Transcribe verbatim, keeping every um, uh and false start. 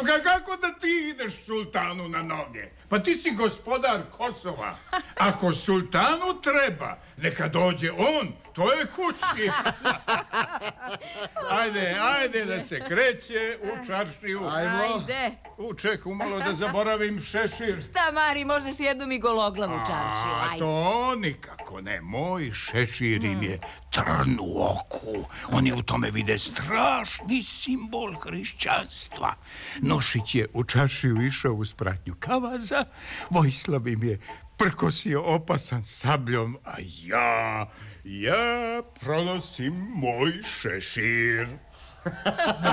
ka, kako da ti ideš sultanu na noge? Pa ti si gospodar Kosova. Ako sultanu treba, neka dođe on, to je kući. Ajde, ajde da se kreće u čaršiju. Ajde. U čeku malo da zaboravim šešir. Šta, Mari, možeš jednu mi gologlavu čaršiju, A ajde. to nikako ne. Moj šešir im je trn u oku. Oni u tome vide strašni simbol hrišćanstva. Nošić je u čaršiju išao uz pratnju kavaza. Vojislav im je prkosio opasan sabljom, a ja, ja pronosim moj šešir.